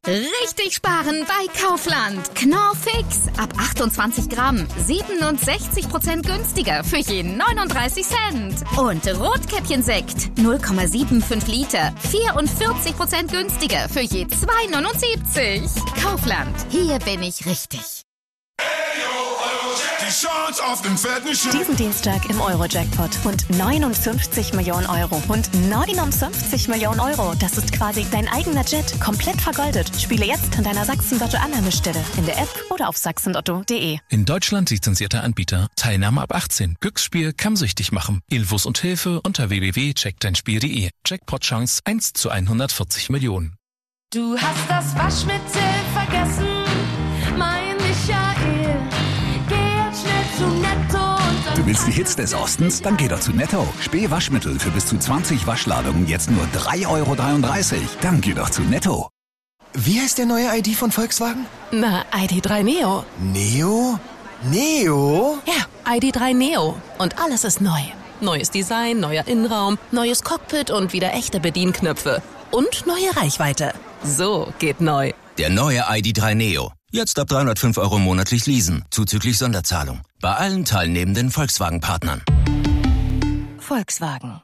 Richtig sparen bei Kaufland. Knorr Fix. Ab 28 Gramm. 67% günstiger für je 39 Cent. Und Rotkäppchensekt. 0,75 Liter. 44% günstiger für je 2,79. Kaufland. Hier bin ich richtig. Die Chance auf den fetten Schein. Diesen Dienstag im Euro-Jackpot. Und 59 Millionen Euro. Und 59 Millionen Euro. Das ist quasi dein eigener Jet. Komplett vergoldet. Spiele jetzt an deiner Sachsen-Lotto-Annahmestelle. In der App oder auf sachsenlotto.de. In Deutschland lizenzierter Anbieter. Teilnahme ab 18. Glücksspiel kann süchtig machen. Infos und Hilfe unter www.checkdeinspiel.de. Jackpot-Chance 1 zu 140 Millionen. Du hast das Waschmittel vergessen, mein Michael. Zu Netto und du willst die Hits des Ostens? Dann geh doch zu Netto. Spee-Waschmittel für bis zu 20 Waschladungen jetzt nur 3,33 €. Dann geh doch zu Netto. Wie heißt der neue ID von Volkswagen? Na, ID.3 Neo. Neo? Neo? Ja, ID.3 Neo. Und alles ist neu. Neues Design, neuer Innenraum, neues Cockpit und wieder echte Bedienknöpfe. Und neue Reichweite. So geht neu. Der neue ID.3 Neo. Jetzt ab 305 € monatlich leasen, zuzüglich Sonderzahlung. Bei allen teilnehmenden Volkswagen-Partnern. Volkswagen.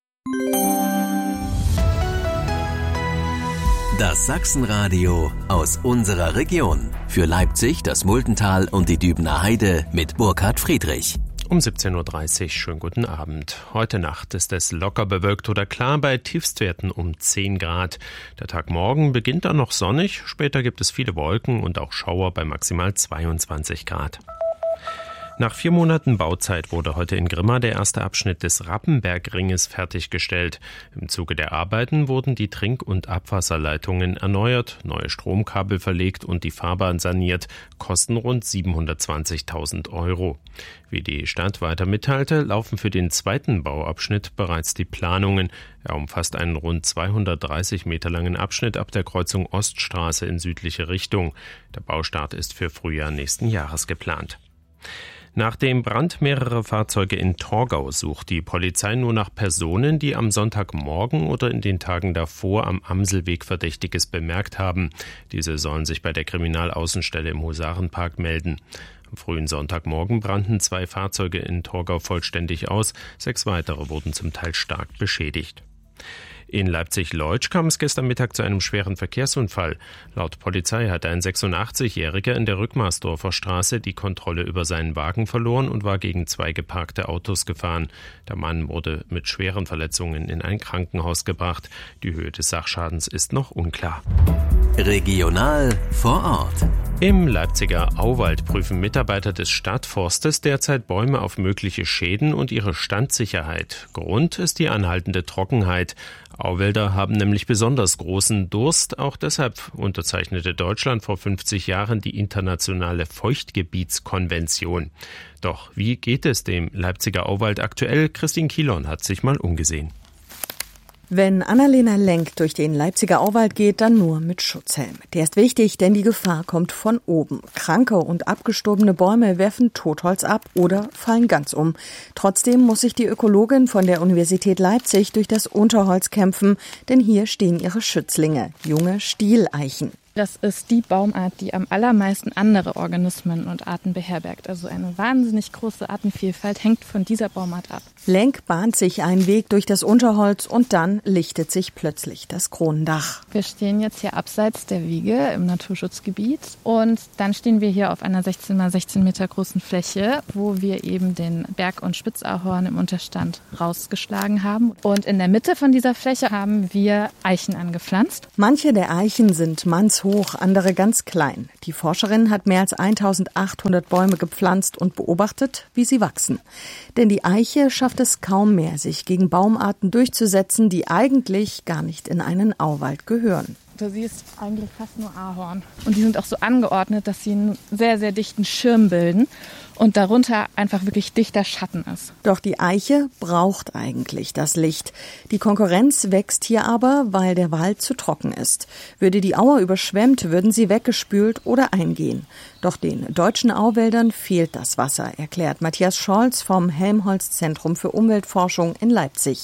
Das Sachsenradio aus unserer Region. Für Leipzig, das Multental und die Dübener Heide mit Burkhard Friedrich. Um 17.30 Uhr, schönen guten Abend. Heute Nacht ist es locker bewölkt oder klar bei Tiefstwerten um 10 Grad. Der Tag morgen beginnt dann noch sonnig, später gibt es viele Wolken und auch Schauer bei maximal 22 Grad. Nach 4 Monaten Bauzeit wurde heute in Grimma der erste Abschnitt des Rappenbergringes fertiggestellt. Im Zuge der Arbeiten wurden die Trink- und Abwasserleitungen erneuert, neue Stromkabel verlegt und die Fahrbahn saniert, kosten rund 720.000 €. Wie die Stadt weiter mitteilte, laufen für den zweiten Bauabschnitt bereits die Planungen. Er umfasst einen rund 230 Meter langen Abschnitt ab der Kreuzung Oststraße in südliche Richtung. Der Baustart ist für Frühjahr nächsten Jahres geplant. Nach dem Brand mehrerer Fahrzeuge in Torgau sucht die Polizei nur nach Personen, die am Sonntagmorgen oder in den Tagen davor am Amselweg Verdächtiges bemerkt haben. Diese sollen sich bei der Kriminalaußenstelle im Husarenpark melden. Am frühen Sonntagmorgen brannten 2 Fahrzeuge in Torgau vollständig aus, 6 weitere wurden zum Teil stark beschädigt. In Leipzig-Leutsch kam es gestern Mittag zu einem schweren Verkehrsunfall. Laut Polizei hatte ein 86-Jähriger in der Rückmarsdorfer Straße die Kontrolle über seinen Wagen verloren und war gegen 2 geparkte Autos gefahren. Der Mann wurde mit schweren Verletzungen in ein Krankenhaus gebracht. Die Höhe des Sachschadens ist noch unklar. Regional vor Ort. Im Leipziger Auwald prüfen Mitarbeiter des Stadtforstes derzeit Bäume auf mögliche Schäden und ihre Standsicherheit. Grund ist die anhaltende Trockenheit. Auwälder haben nämlich besonders großen Durst. Auch deshalb unterzeichnete Deutschland vor 50 Jahren die internationale Feuchtgebietskonvention. Doch wie geht es dem Leipziger Auwald aktuell? Christine Kielon hat sich mal umgesehen. Wenn Annalena Lenk durch den Leipziger Auwald geht, dann nur mit Schutzhelm. Der ist wichtig, denn die Gefahr kommt von oben. Kranke und abgestorbene Bäume werfen Totholz ab oder fallen ganz um. Trotzdem muss sich die Ökologin von der Universität Leipzig durch das Unterholz kämpfen, denn hier stehen ihre Schützlinge, junge Stieleichen. Das ist die Baumart, die am allermeisten andere Organismen und Arten beherbergt. Also eine wahnsinnig große Artenvielfalt hängt von dieser Baumart ab. Lenk bahnt sich einen Weg durch das Unterholz und dann lichtet sich plötzlich das Kronendach. Wir stehen jetzt hier abseits der Wiege im Naturschutzgebiet und dann stehen wir hier auf einer 16 x 16 Meter großen Fläche, wo wir eben den Berg- und Spitzahorn im Unterstand rausgeschlagen haben. Und in der Mitte von dieser Fläche haben wir Eichen angepflanzt. Manche der Eichen sind mannshoch, andere ganz klein. Die Forscherin hat mehr als 1800 Bäume gepflanzt und beobachtet, wie sie wachsen. Denn die Eiche schafft es kaum mehr, sich gegen Baumarten durchzusetzen, die eigentlich gar nicht in einen Auwald gehören. Du siehst eigentlich fast nur Ahorn. Und die sind auch so angeordnet, dass sie einen sehr, sehr dichten Schirm bilden und darunter einfach wirklich dichter Schatten ist. Doch die Eiche braucht eigentlich das Licht. Die Konkurrenz wächst hier aber, weil der Wald zu trocken ist. Würde die Auer überschwemmt, würden sie weggespült oder eingehen. Doch den deutschen Auwäldern fehlt das Wasser, erklärt Matthias Scholz vom Helmholtz Zentrum für Umweltforschung in Leipzig.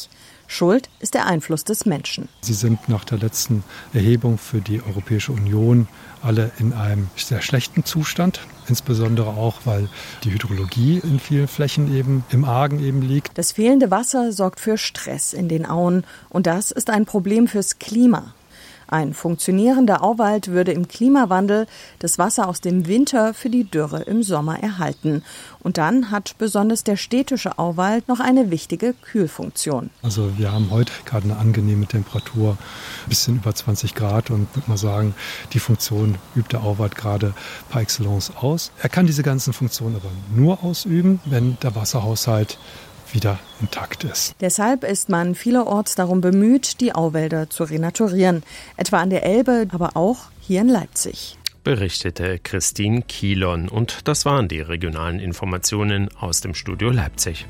Schuld ist der Einfluss des Menschen. Sie sind nach der letzten Erhebung für die Europäische Union alle in einem sehr schlechten Zustand. Insbesondere auch, weil die Hydrologie in vielen Flächen eben im Argen eben liegt. Das fehlende Wasser sorgt für Stress in den Auen und das ist ein Problem fürs Klima. Ein funktionierender Auwald würde im Klimawandel das Wasser aus dem Winter für die Dürre im Sommer erhalten. Und dann hat besonders der städtische Auwald noch eine wichtige Kühlfunktion. Also wir haben heute gerade eine angenehme Temperatur, ein bisschen über 20 Grad und würde mal sagen, die Funktion übt der Auwald gerade par excellence aus. Er kann diese ganzen Funktionen aber nur ausüben, wenn der Wasserhaushalt wieder intakt ist. Deshalb ist man vielerorts darum bemüht, die Auwälder zu renaturieren. Etwa an der Elbe, aber auch hier in Leipzig. Berichtete Christine Kielon. Und das waren die regionalen Informationen aus dem Studio Leipzig.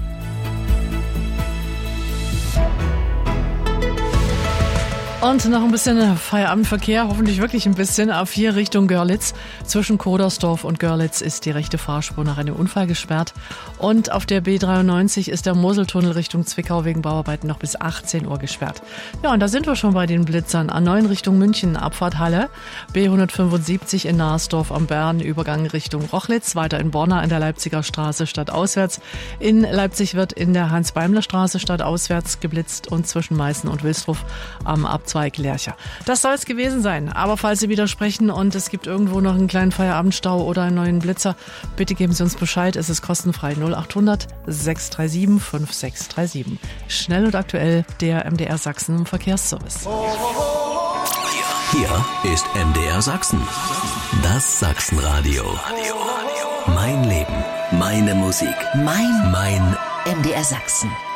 Und noch ein bisschen Feierabendverkehr, hoffentlich wirklich ein bisschen, A4 Richtung Görlitz. Zwischen Kodersdorf und Görlitz ist die rechte Fahrspur nach einem Unfall gesperrt. Und auf der B93 ist der Moseltunnel Richtung Zwickau wegen Bauarbeiten noch bis 18 Uhr gesperrt. Ja, und da sind wir schon bei den Blitzern. A9 Richtung München, Abfahrt Halle. B175 in Narsdorf am Bern, Übergang Richtung Rochlitz. Weiter in Borna in der Leipziger Straße stadtauswärts. In Leipzig wird in der Hans-Beimler-Straße stadtauswärts geblitzt und zwischen Meißen und Wilsdruf am Abzweig Lercher. Das soll es gewesen sein. Aber falls Sie widersprechen und es gibt irgendwo noch einen kleinen Feierabendstau oder einen neuen Blitzer, bitte geben Sie uns Bescheid. Es ist kostenfrei 0800 637 5637. Schnell und aktuell der MDR Sachsen Verkehrsservice. Hier ist MDR Sachsen. Das Sachsenradio. Mein Leben, meine Musik, mein MDR Sachsen.